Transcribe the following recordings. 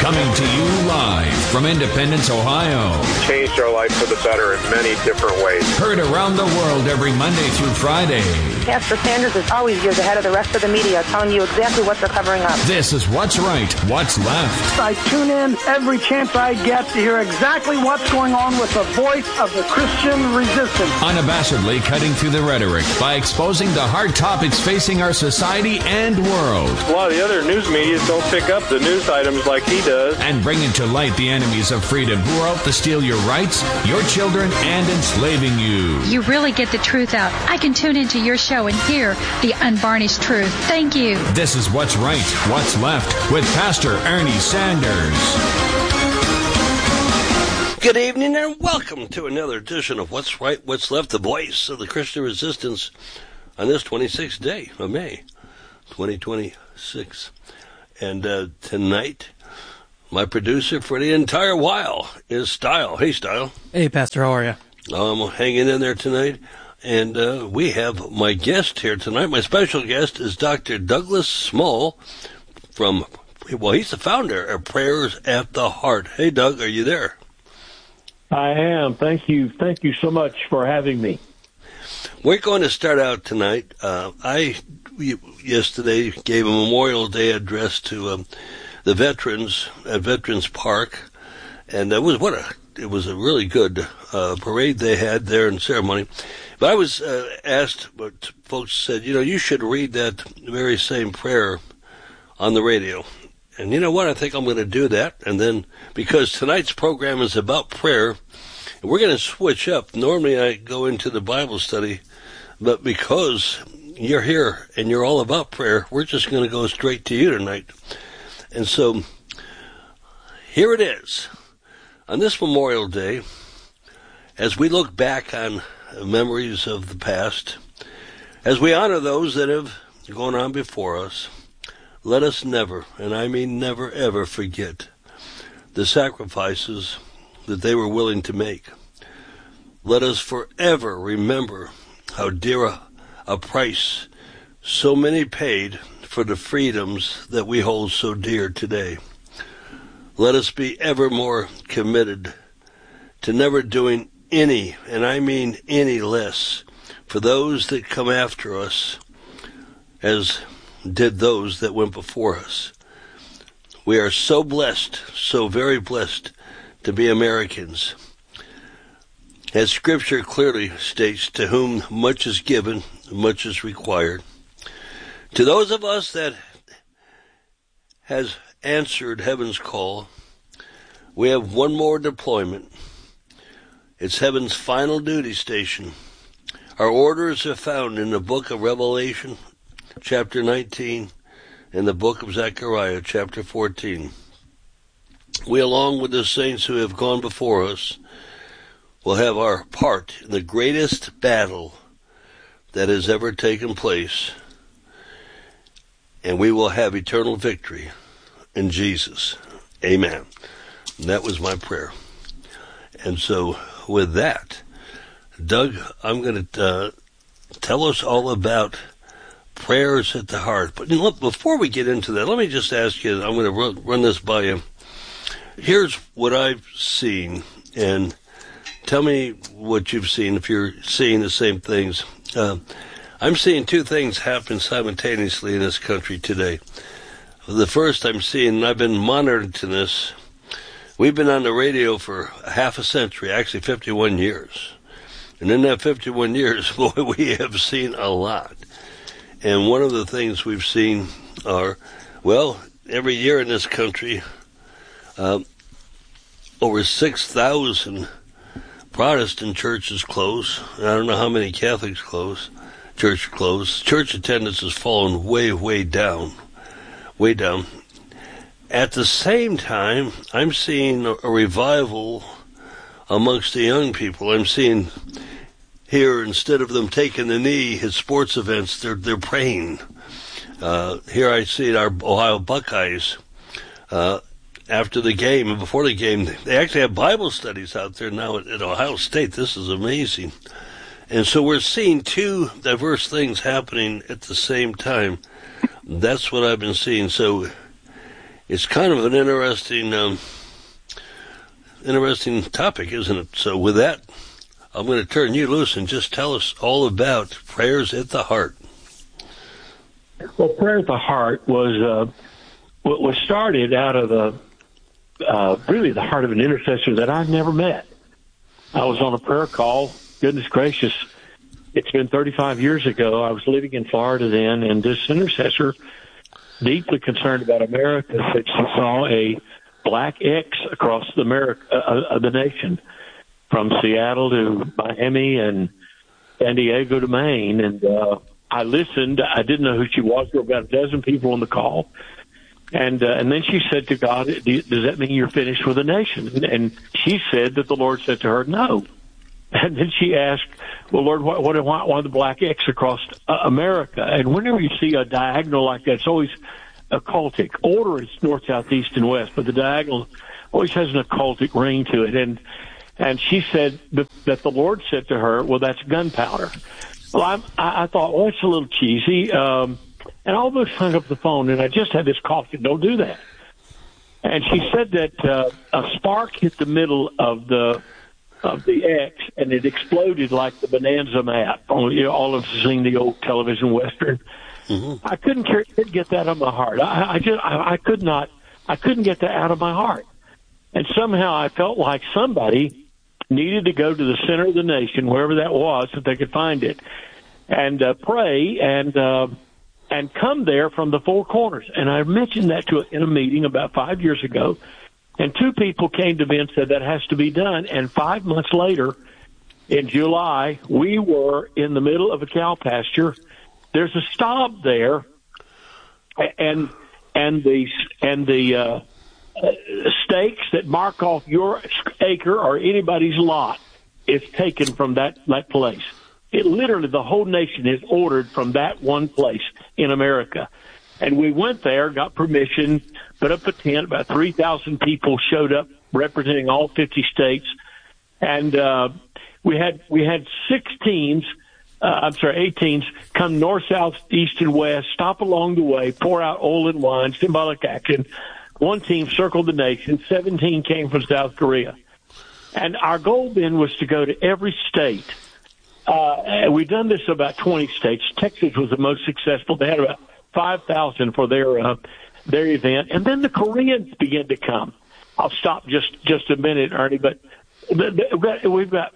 Coming to you live from Independence, Ohio. Changed our life for the better in many different ways. Heard around the world every Monday through Friday. Pastor Sanders is always years ahead of the rest of the media, telling you exactly what they're covering up. This is What's Right, What's Left. I tune in every chance I get to hear exactly what's going on with the voice of the Christian resistance. Unabashedly cutting through the rhetoric by exposing the hard topics facing our society and world. A lot of the other news media don't pick up the news items like he does. And bringing to light the enemies of freedom who are out to steal your rights, your children, and enslaving you. You really get the truth out. I can tune into your show and hear the unvarnished truth. Thank you. This is What's Right, What's Left with Pastor Ernie Sanders. Good evening and welcome to another edition of What's Right, What's Left, the voice of the Christian resistance on this 26th day of May, 2026. And tonight, my producer for the entire while is Style. Hey, Style. Hey, Pastor, how are you? I'm hanging in there tonight. And we have my guest here tonight. My special guest is Dr. Douglas Small from, well, he's the founder of Prayers at the Heart. Hey, Doug, are you there? I am. Thank you. Thank you so much for having me. We're going to start out tonight. I yesterday gave a Memorial Day address to the veterans at Veterans Park, and it was a really good parade they had there and ceremony. But I was asked, but folks said, you should read that very same prayer on the radio. And you know what? I think I'm going to do that. And then, because tonight's program is about prayer, we're going to switch up. Normally I go into the Bible study, but because you're here and you're all about prayer, we're just going to go straight to you tonight. And so, here it is. On this Memorial Day, as we look back on memories of the past, as we honor those that have gone on before us, let us never, and I mean never ever, forget the sacrifices that they were willing to make. Let us forever remember how dear a price so many paid for the freedoms that we hold so dear today. Let us be ever more committed to never doing any, and I mean any less, for those that come after us as did those that went before us. We are so blessed, so very blessed to be Americans. As Scripture clearly states, to whom much is given, much is required. To those of us that has answered heaven's call, we have one more deployment. It's heaven's final duty station. Our orders are found in the book of Revelation, chapter 19, and the book of Zechariah, chapter 14. We, along with the saints who have gone before us, will have our part in the greatest battle that has ever taken place, and we will have eternal victory in Jesus. Amen. And that was my prayer. And so, with that, Doug, I'm going to tell us all about Prayers at the Heart. But look, before we get into that, let me just ask you, I'm going to run this by you. Here's what I've seen, and tell me what you've seen if you're seeing the same things. I'm seeing two things happen simultaneously in this country today. The first I'm seeing, and I've been monitoring to this, we've been on the radio for half a century, actually 51 years. And in that 51 years, boy, we have seen a lot. And one of the things we've seen are, well, every year in this country, over 6,000 Protestant churches close. I don't know how many Catholics close. Church attendance has fallen way, way down. Way down. At the same time, I'm seeing a revival amongst the young people. I'm seeing here, instead of them taking the knee at sports events, they're praying. Here I see our Ohio Buckeyes, after the game and before the game, they actually have Bible studies out there now at Ohio State. This is amazing. And so we're seeing two diverse things happening at the same time. That's what I've been seeing. So it's kind of an interesting topic, isn't it? So with that, I'm going to turn you loose and just tell us all about Prayers at the Heart. Well, Prayer at the Heart was started out of really the heart of an intercessor that I've never met. I was on a prayer call. Goodness gracious, it's been 35 years ago. I was living in Florida then, and this intercessor, deeply concerned about America, said she saw a black X across the nation, from Seattle to Miami and San Diego to Maine. And I listened. I didn't know who she was. There were about a dozen people on the call. And then she said to God, does that mean you're finished with the nation? And she said that the Lord said to her, no. And then she asked, well, Lord, why the black X across America? And whenever you see a diagonal like that, it's always occultic. Order is north, south, east, and west, but the diagonal always has an occultic ring to it. And she said that the Lord said to her, well, that's gunpowder. Well, I thought, well, it's a little cheesy. And I almost hung up the phone, and I just had this caution, don't do that. And she said that a spark hit the middle of the X, and it exploded like the Bonanza map. All of us have seen the old television Western. Mm-hmm. I couldn't get that out of my heart. I couldn't get that out of my heart. And somehow I felt like somebody needed to go to the center of the nation, wherever that was, if they could find it, and pray and come there from the four corners. And I mentioned that in a meeting about 5 years ago, and two people came to me and said that has to be done. And 5 months later, in July, we were in the middle of a cow pasture. There's a stop there, and the stakes that mark off your acre or anybody's lot is taken from that place. It literally, the whole nation is ordered from that one place in America. And we went there, got permission, put up a tent. About 3,000 people showed up representing all 50 states. And we had 8 teams come north, south, east, and west, stop along the way, pour out oil and wine, symbolic action. One team circled the nation. 17 came from South Korea. And our goal then was to go to every state. We've done this to about 20 states. Texas was the most successful. They had about 5,000 for their event. And then the Koreans began to come. I'll stop just a minute, Ernie, but we've got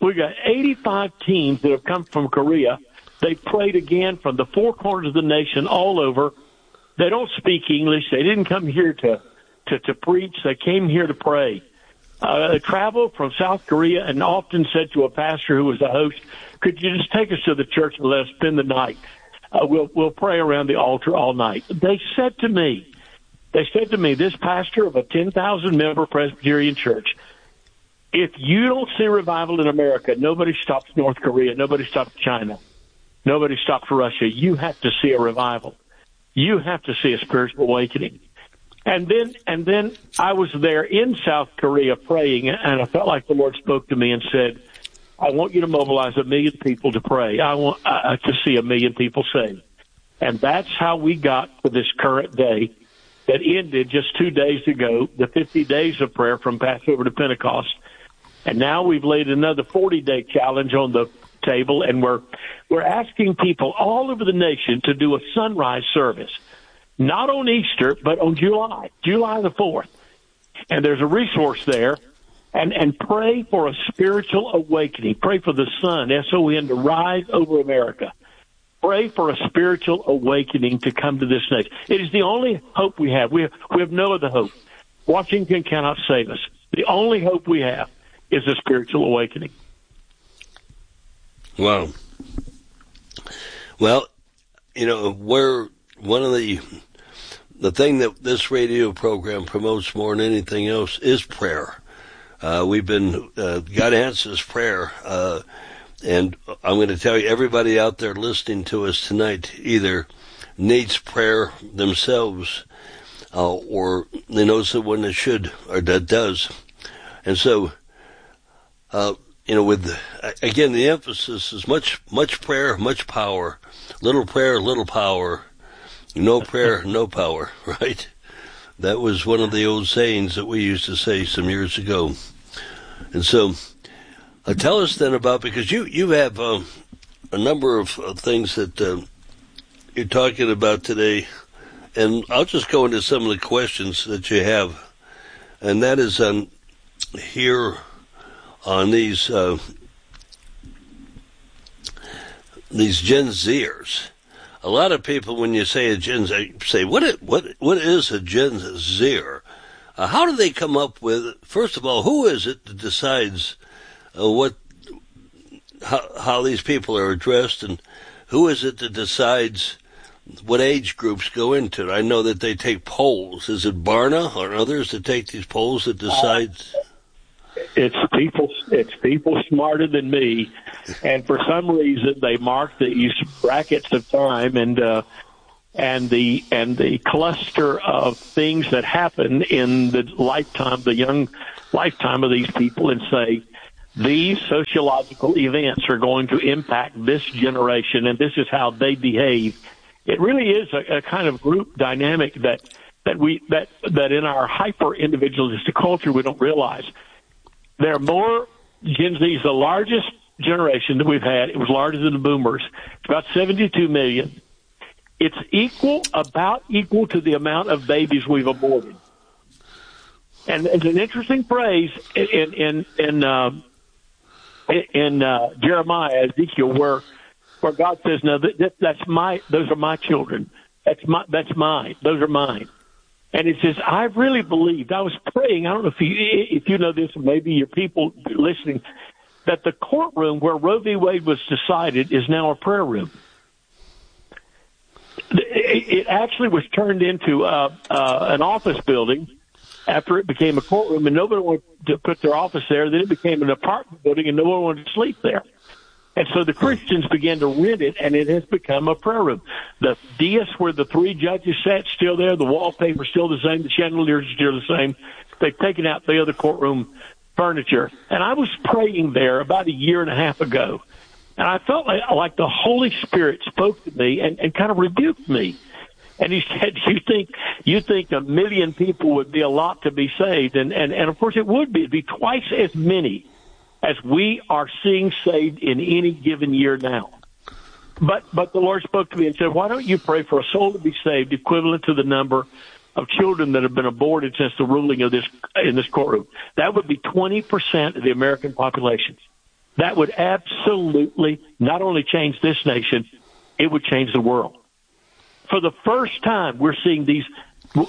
85 teams that have come from Korea. They prayed again from the four corners of the nation all over. They don't speak English. They didn't come here to preach. They came here to pray. They traveled from South Korea and often said to a pastor who was the host, could you just take us to the church and let us spend the night? We'll pray around the altar all night. They said to me, this pastor of a 10,000-member Presbyterian church, if you don't see revival in America, nobody stops North Korea, nobody stops China, nobody stops Russia. You have to see a revival. You have to see a spiritual awakening. And then I was there in South Korea praying, and I felt like the Lord spoke to me and said, I want you to mobilize 1 million people to pray. I want to see 1 million people saved. And that's how we got to this current day that ended just 2 days ago, the 50 days of prayer from Passover to Pentecost. And now we've laid another 40-day challenge on the table, and we're asking people all over the nation to do a sunrise service, not on Easter, but on July the 4th. And there's a resource there, and pray for a spiritual awakening. Pray for the sun, S-O-N, to rise over America. Pray for a spiritual awakening to come to this nation. It is the only hope we have. We have no other hope. Washington cannot save us. The only hope we have is a spiritual awakening. Wow. Well, we're one of the thing that this radio program promotes more than anything else is prayer. We've been, God answers prayer. And I'm going to tell you, everybody out there listening to us tonight either needs prayer themselves, or they know someone that should, or that does. And so, again, the emphasis is much prayer, much power. Little prayer, little power. No prayer, no power, right? That was one of the old sayings that we used to say some years ago. And so, tell us then about, because you have a number of things that you're talking about today, and I'll just go into some of the questions that you have, and that is here on these Gen Zers. A lot of people, when you say a Gen Z, say, what is a Gen Zer? How do they come up with, first of all, who is it that decides how these people are addressed, and who is it that decides what age groups go into? I know that they take polls. Is it Barna or others that take these polls that decide? It's people smarter than me, and for some reason they mark these brackets of time and the cluster of things that happen in the young lifetime of these people, and say these sociological events are going to impact this generation, and this is how they behave. It really is a kind of group dynamic that in our hyper individualistic culture we don't realize. There are more Gen Z's, the largest generation that we've had. It was larger than the boomers. It's about 72 million. It's about equal to the amount of babies we've aborted. And it's an interesting phrase in Jeremiah, Ezekiel, where God says, "No, those are my children. That's mine. Those are mine." And it says, I really believed, I was praying, I don't know if you know this, or maybe your people listening, that the courtroom where Roe v. Wade was decided is now a prayer room. It actually was turned into an office building after it became a courtroom, and nobody wanted to put their office there. Then it became an apartment building, and no one wanted to sleep there. And so the Christians began to rent it, and it has become a prayer room. The dais where the three judges sat still there. The wallpaper still the same. The chandeliers are still the same. They've taken out the other courtroom furniture. And I was praying there about a year and a half ago, and I felt like the Holy Spirit spoke to me and kind of rebuked me. And he said, you think 1 million people would be a lot to be saved. And of course it would be. It'd be twice as many as we are seeing saved in any given year now. But the Lord spoke to me and said, why don't you pray for a soul to be saved equivalent to the number of children that have been aborted since the ruling of in this courtroom? That would be 20% of the American population. That would absolutely not only change this nation, it would change the world. For the first time, we're seeing a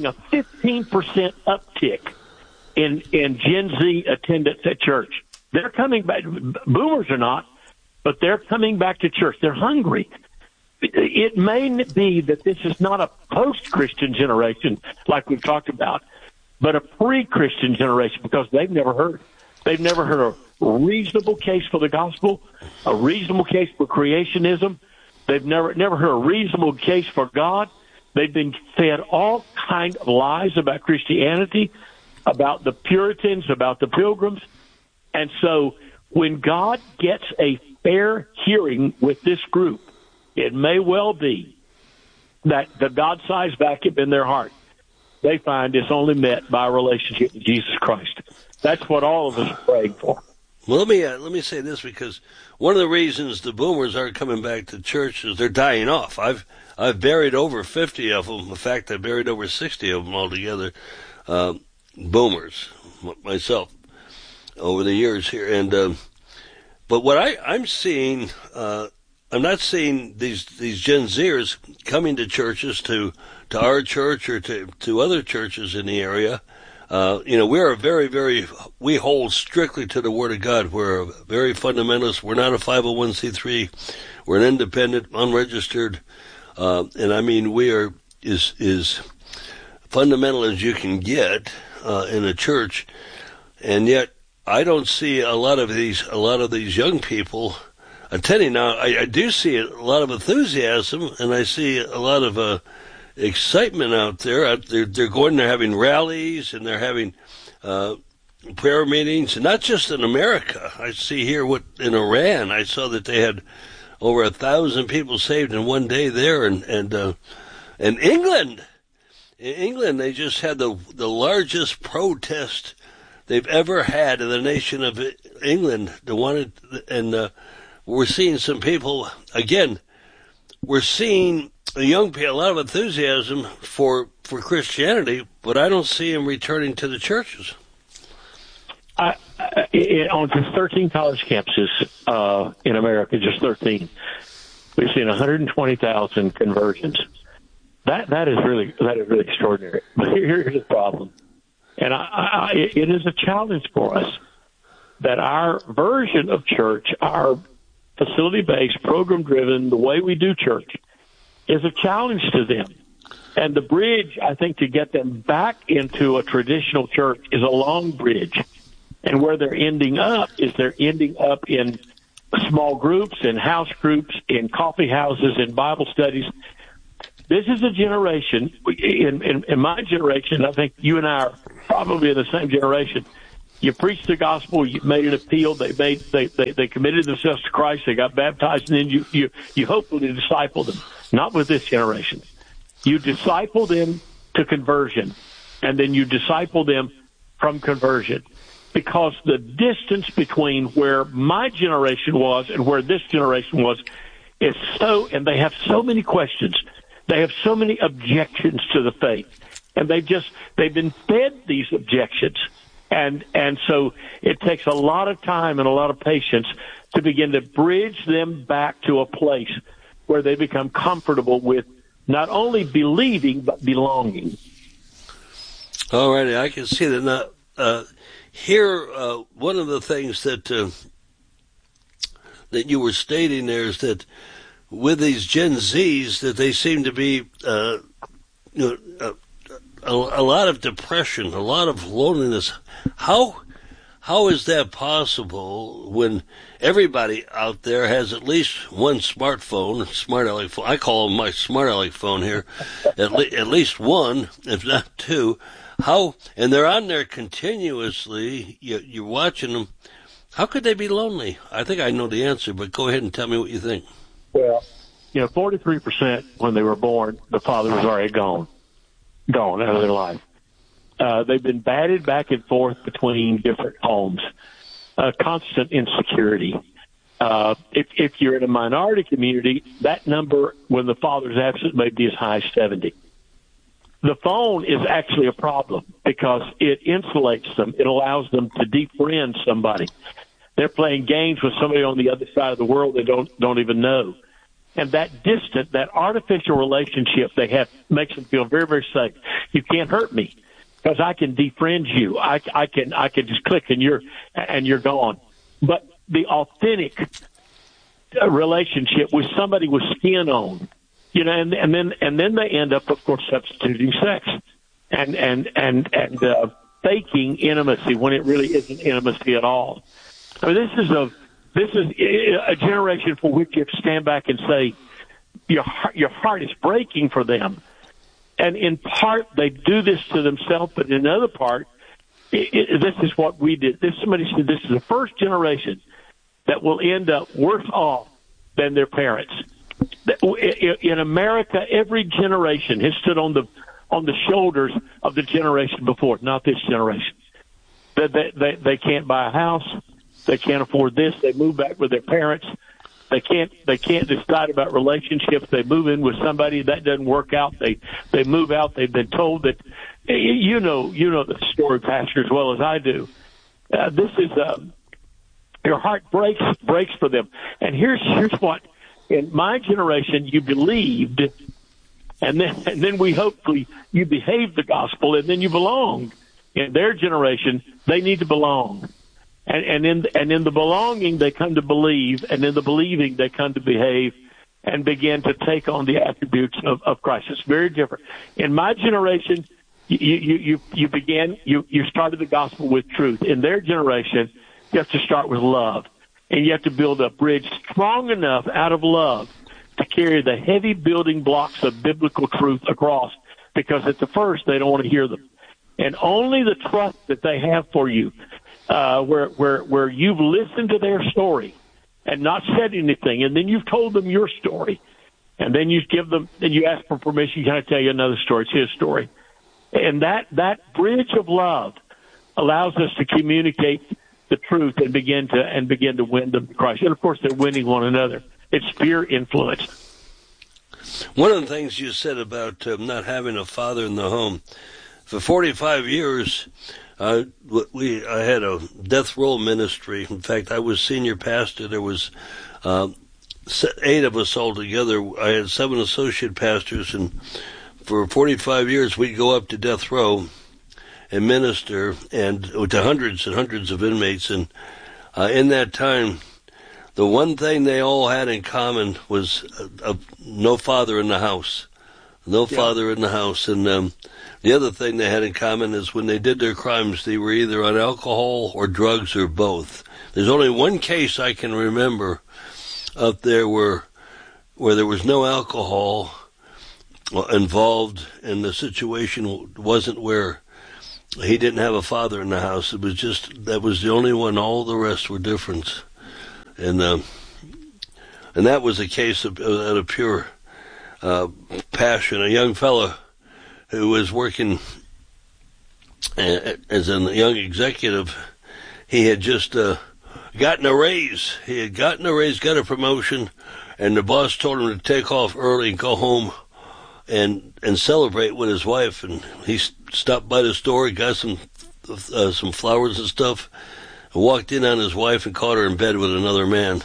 15% uptick in Gen Z attendance at church. They're coming back. Boomers are not, but they're coming back to church. They're hungry. It may be that this is not a post-Christian generation like we've talked about, but a pre-Christian generation, because they've never heard. They've never heard a reasonable case for the gospel, a reasonable case for creationism. They've never heard a reasonable case for God. They've been fed all kinds of lies about Christianity, about the Puritans, about the Pilgrims. And so when God gets a fair hearing with this group, it may well be that the God-sized vacuum in their heart, they find it's only met by a relationship with Jesus Christ. That's what all of us are praying for. Well, let me say this, because one of the reasons the boomers aren't coming back to church is they're dying off. I've buried over 50 of them. In fact, I buried over 60 of them altogether, boomers, myself, over the years here. And but what I'm seeing, I'm not seeing these Gen Zers coming to churches, to our church or to other churches in the area. We are we hold strictly to the Word of God. We're very fundamentalist. We're not a 501c3. We're an independent, unregistered, and I mean, we are as fundamental as you can get in a church. And yet, I don't see a lot of these young people attending. Now, I do see a lot of enthusiasm, and I see a lot of excitement out there. They're going, they're having rallies, and they're having prayer meetings, and not just in America. I see here in Iran, I saw that they had over 1,000 people saved in one day there, and England. In England, they just had the largest protest they've ever had in the nation of England. We're seeing some people, again, we're seeing a lot of enthusiasm for Christianity, but I don't see them returning to the churches. On just 13 college campuses in America, just 13, we've seen 120,000 conversions. That is really extraordinary. But here's the problem, and it is a challenge for us that our version of church, our facility-based, program-driven, the way we do church, is a challenge to them. And the bridge, I think, to get them back into a traditional church is a long bridge. And where they're ending up is they're ending up in small groups, in house groups, in coffee houses, in Bible studies. This is a generation, in my generation, I think you and I are probably in the same generation. You preached the gospel, you made an appeal, they committed themselves to Christ, they got baptized, and then you hopefully disciple them. Not with this generation. You disciple them to conversion, and then you disciple them from conversion. Because the distance between where my generation was and where this generation was is and they have so many questions. They have so many objections to the faith. And they've been fed these objections. And so it takes a lot of time and a lot of patience to begin to bridge them back to a place where they become comfortable with not only believing, but belonging. All righty, I can see that now. Here, one of the things that you were stating there is that with these Gen Zs, that they seem to be a lot of depression, a lot of loneliness. How is that possible when everybody out there has at least one smartphone, smart aleck phone? I call them my smart aleck phone here, at least one, if not two. And they're on there continuously. You're watching them. How could they be lonely? I think I know the answer, but go ahead and tell me what you think. Well, 43% when they were born, the father was already gone out of their life. They've been batted back and forth between different homes, constant insecurity. If you're in a minority community, that number, when the father's absent, may be as high as 70. The phone is actually a problem because it insulates them. It allows them to defriend somebody. They're playing games with somebody on the other side of the world they don't even know. And that distant, that artificial relationship they have makes them feel very, very safe. You can't hurt me because I can defriend you. I can just click and you're gone. But the authentic relationship with somebody with skin on, and then they end up, of course, substituting sex and faking intimacy when it really isn't intimacy at all. I mean, this is a generation for which you have to stand back and say your heart is breaking for them. And in part, they do this to themselves, but in another part, this is what we did. Somebody said this is the first generation that will end up worse off than their parents. In America, every generation has stood on the shoulders of the generation before, not this generation. They can't buy a house. They can't afford this. They move back with their parents. They can't decide about relationships. They move in with somebody that doesn't work out. They move out. They've been told that you know the story, Pastor, as well as I do. This is your heart breaks for them. And here's what in my generation you believed, and then we hopefully you behaved the gospel, and then you belonged. In their generation, they need to belong. And in the belonging, they come to believe, and in the believing, they come to behave and begin to take on the attributes of Christ. It's very different. In my generation, you started the gospel with truth. In their generation, you have to start with love, and you have to build a bridge strong enough out of love to carry the heavy building blocks of biblical truth across, because at the first, they don't want to hear them. And only the trust that they have for you, where you've listened to their story and not said anything, and then you've told them your story, and then you ask for permission, can I tell you another story? It's his story. And that bridge of love allows us to communicate the truth and begin to win them to Christ. And of course, they're winning one another. It's peer influence. One of the things you said about not having a father in the home, for 45 years, I had a death row ministry. In fact, I was senior pastor. There was 8 of us all together. I had 7 associate pastors, and for 45 years, we'd go up to death row and minister, and to hundreds and hundreds of inmates. And in that time, the one thing they all had in common was no father in the house. No father in the house. And the other thing they had in common is when they did their crimes, they were either on alcohol or drugs or both. There's only one case I can remember up there where there was no alcohol involved, and the situation wasn't where he didn't have a father in the house. It was just, that was the only one. All the rest were different. And that was a case of pure passion. A young fellow who was working as a young executive, he had just gotten a raise. He had gotten a raise, got a promotion, and the boss told him to take off early and go home and celebrate with his wife. And he stopped by the store, got some flowers and stuff, and walked in on his wife and caught her in bed with another man.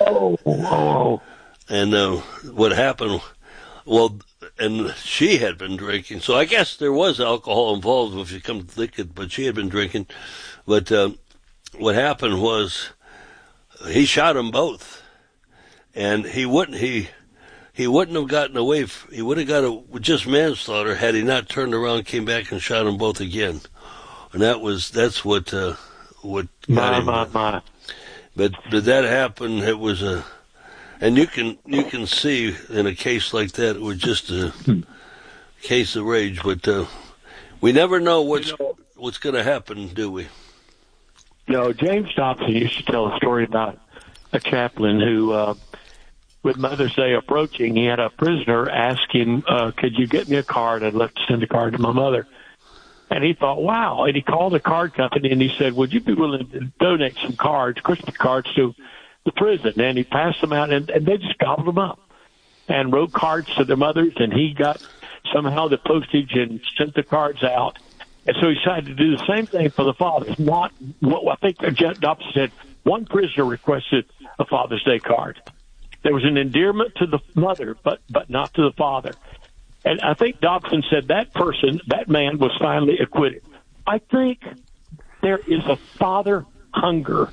Oh. And what happened, well, and she had been drinking, so I guess there was alcohol involved if you come to think it, but she had been drinking. But what happened was he shot them both, and he wouldn't have gotten away. He would have got just manslaughter had he not turned around, came back, and shot them both again. And that's what got him. My. But that happened. It was and you can see in a case like that, it was just a case of rage. But we never know what's going to happen, do we? No, James Dobson used to tell a story about a chaplain who, with Mother's Day approaching, he had a prisoner ask him, could you get me a card? I'd love to send a card to my mother. And he thought, wow. And he called the card company and he said, would you be willing to donate some cards, Christmas cards, to the prison? And he passed them out, and they just gobbled them up and wrote cards to their mothers, and he got somehow the postage and sent the cards out. And so he decided to do the same thing for the fathers. Not what I think Dobson said, one prisoner requested a Father's Day card. There was an endearment to the mother, but not to the father. And I think Dobson said that man was finally acquitted. I think there is a father hunger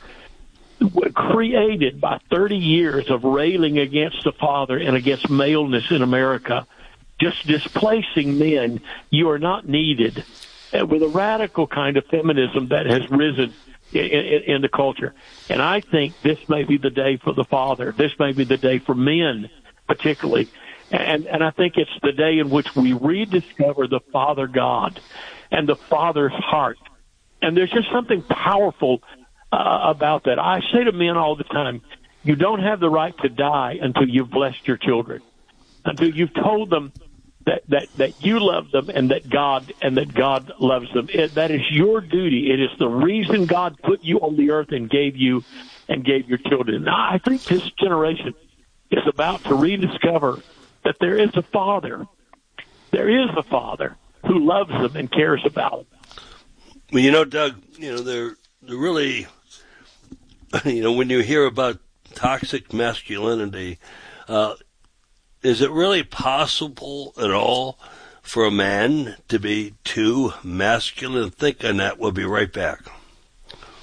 created by 30 years of railing against the father and against maleness in America, just displacing men. You are not needed. With a radical kind of feminism that has risen in the culture. And I think this may be the day for the father. This may be the day for men, particularly. And I think it's the day in which we rediscover the Father God and the Father's heart. And there's just something powerful about that. I say to men all the time, you don't have the right to die until you've blessed your children, until you've told them that you love them and that God loves them. That is your duty. It is the reason God put you on the earth and gave your children. Now, I think this generation is about to rediscover that there is a Father. There is a Father who loves them and cares about them. Well, Doug, they're really, when you hear about toxic masculinity, is it really possible at all for a man to be too masculine? Think on that. We'll be right back.